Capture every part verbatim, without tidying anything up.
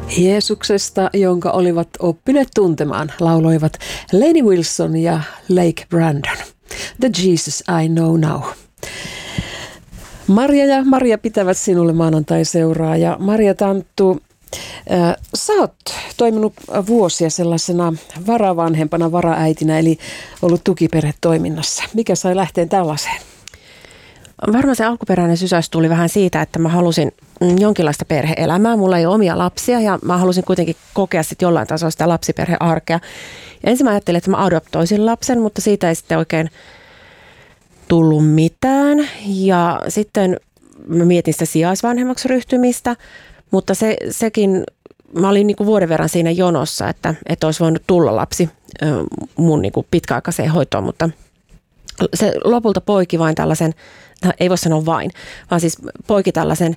Jeesuksesta, jonka olivat oppineet tuntemaan, lauloivat Lainey Wilson ja Lake Brandon. The Jesus I Know Now. Marja ja Maria pitävät sinulle maanantai-seuraa. Ja Marja Tanttu, äh, sä oot toiminut vuosia sellaisena varavanhempana, varaäitinä, eli ollut tukiperhetoiminnassa. Mikä sai lähteen tällaiseen? Varmaan se alkuperäinen sysäys tuli vähän siitä, että mä halusin jonkinlaista perhe-elämää. Mulla ei ole omia lapsia ja mä halusin kuitenkin kokea sitten jollain tasolla sitä lapsiperhearkea. Ja ensin mä ajattelin, että mä adoptoisin lapsen, mutta siitä ei sitten oikein tullut mitään. Ja sitten mä mietin sitä sijaisvanhemmaksi ryhtymistä, mutta se, sekin, mä olin niin kuin vuoden verran siinä jonossa, että, että olisi voinut tulla lapsi mun niin kuin pitkäaikaiseen hoitoon, mutta se lopulta poiki vain tällaisen, ei voi sanoa vain, vaan siis poiki tällaisen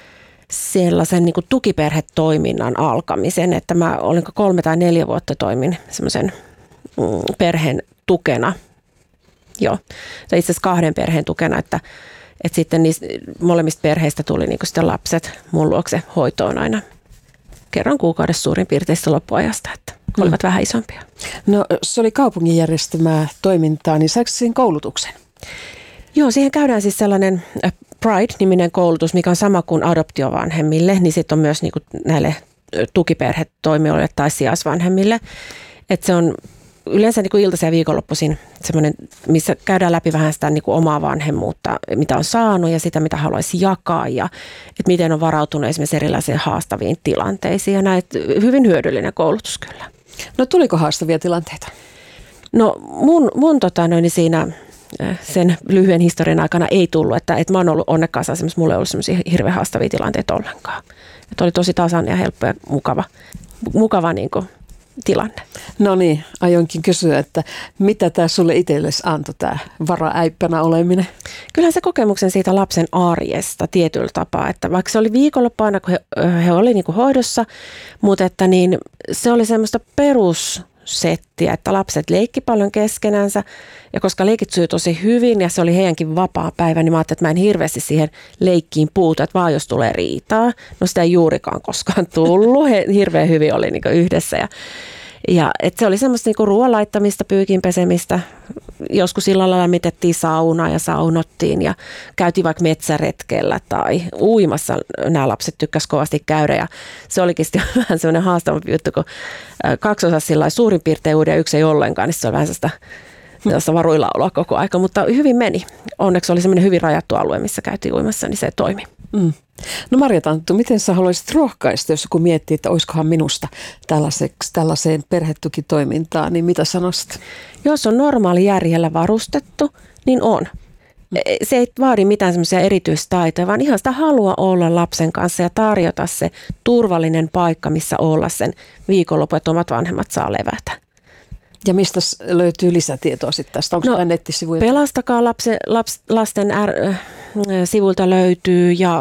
sellaisen niin kuin tukiperhetoiminnan alkamisen, että mä olin kolme tai neljä vuotta toimin semmoisen mm, perheen tukena, joo, itse asiassa kahden perheen tukena, että, että sitten niistä molemmista perheistä tuli niin kuin sitten lapset mun luokse hoitoon aina kerran kuukaudessa suurin piirtein loppuajasta, että mm. olivat vähän isompia. No se oli kaupungin järjestämää toimintaa, niin saiko siihen koulutuksen? Joo, siihen käydään siis sellainen Pride-niminen koulutus, mikä on sama kuin adoptiovanhemmille, niin sitten on myös niin kuin näille tukiperhetoimijoille tai sijaisvanhemmille. Että se on yleensä niin kuin iltaisin ja viikonloppuisin semmoinen, missä käydään läpi vähän sitä niin kuin omaa vanhemmuutta, mitä on saanut ja sitä, mitä haluaisi jakaa ja että miten on varautunut esimerkiksi erilaisiin haastaviin tilanteisiin. Ja näin, hyvin hyödyllinen koulutus kyllä. No tuliko haastavia tilanteita? No mun, mun tota, noin, siinä sen lyhyen historian aikana ei tullut, että, että mä oon ollut onnekkaassa asemassa, mulla ei ollut semmoisia hirveän haastavia tilanteita ollenkaan. Että oli tosi tasainen ja helppo ja mukava, mukava niin kuin tilanne. No niin, aionkin kysyä, että mitä tämä sulle itsellesi antoi, tämä varaäippänä oleminen? Kyllähän se kokemuksen siitä lapsen arjesta tietyllä tapaa, että vaikka se oli viikonloppu aina, kun he, he oli niin kuin hoidossa, mutta että niin, se oli semmoista perussettiä, että lapset leikki paljon keskenänsä ja koska leikit sujui tosi hyvin ja se oli heidänkin vapaa päivä, niin mä ajattelin, että mä en hirveästi siihen leikkiin puutu, että vaan jos tulee riitaa. No sitä ei juurikaan koskaan tullut, he hirveän hyvin oli niin kuin yhdessä ja Ja että se oli semmoista niinku ruoan laittamista, pyykin pesemistä. Joskus illalla lämmitettiin saunaa ja saunottiin ja käytiin vaikka metsäretkellä tai uimassa. Nämä lapset tykkäsivät kovasti käydä ja se olikin sitten vähän semmoinen haastava juttu, kun kaksi osasi sillä suurin piirtein uuden ja yksi ei ollenkaan, niin se oli vähän sitä varuilaulua koko aika, mutta hyvin meni. Onneksi oli semmoinen hyvin rajattu alue, missä käytiin uimassa, niin se toimi. Mm. No Marja Tanttu, miten sä haluaisit rohkaista, jos joku miettii, että olisikohan minusta tällaiseen perhetukitoimintaan, niin mitä sanoisit? Jos on normaali järjellä varustettu, niin on. Se ei vaadi mitään semmoisia erityistaitoja, vaan ihan sitä halua olla lapsen kanssa ja tarjota se turvallinen paikka, missä olla sen viikonloppu, että omat vanhemmat saa levätä. Ja mistä löytyy lisätietoa sitten tästä? Onko no, nettisivuja? Pelastakaa lapse, laps, lasten R, sivuilta löytyy ja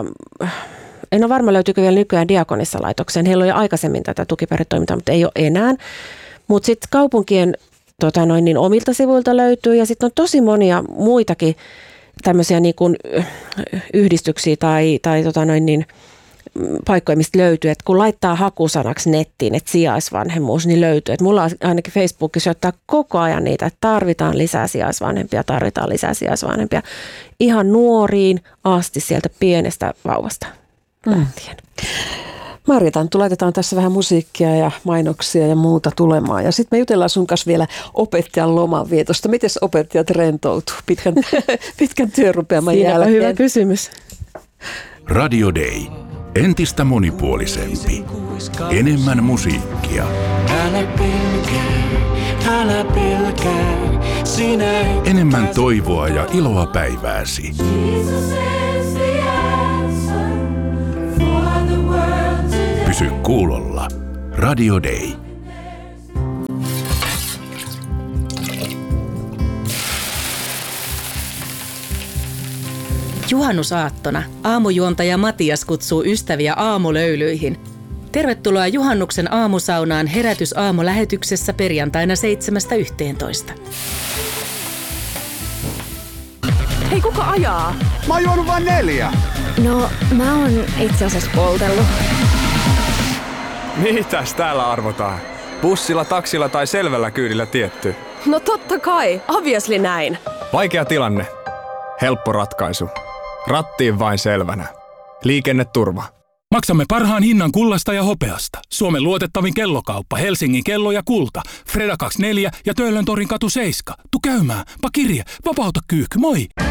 en ole varma löytyykö vielä nykyään Diakonissa-laitokseen. Heillä oli aikaisemmin tätä tukiperhetoimintaa, mutta ei ole enää. Mutta sitten kaupunkien tota noin, niin omilta sivuilta löytyy ja sitten on tosi monia muitakin tämmöisiä niin kuin yhdistyksiä tai, tai tota noin, niin paikkoja, mistä löytyy, että kun laittaa hakusanaksi nettiin, että sijaisvanhemmuus, niin löytyy. Että mulla ainakin Facebookissa ottaa koko ajan niitä, että tarvitaan lisää sijaisvanhempia, tarvitaan lisää sijaisvanhempia. Ihan nuoriin asti sieltä pienestä vauvasta lähtien. Mm. Marja Tanttu, laitetaan tässä vähän musiikkia ja mainoksia ja muuta tulemaan. Ja sitten me jutellaan sun kanssa vielä opettajan lomanvietosta. Miten opettajat rentoutuu pitkän, pitkän työrupeaman jälkeen? Hyvä kysymys. Radio Day. Entistä monipuolisempi. Enemmän musiikkia. Älä pelkää, älä pelkää, sinä et enemmän toivoa ja iloa päivääsi. Pysy kuulolla. Radio Day. Juhannusaattona aamujuontaja Matias kutsuu ystäviä aamulöylyihin. Tervetuloa juhannuksen aamusaunaan Herätys-aamulähetyksessä perjantaina seitsemästä yhteentoista. Hei, kuka ajaa? Mä oon juonut vain neljä. No, mä oon itse asiassa poltellut. Mitäs täällä arvotaan? Bussilla, taksilla tai selvällä kyydillä tietty? No totta kai, obviously näin. Vaikea tilanne. Helppo ratkaisu. Rattiin vain selvänä. Liikenneturva. Maksamme parhaan hinnan kullasta ja hopeasta. Suomen luotettavin kellokauppa, Helsingin kello ja kulta. Freda kaksikymmentäneljä ja Töölön torin katu seitsemän. Tu käymään, pa kirje, vapauta kyyhky, moi!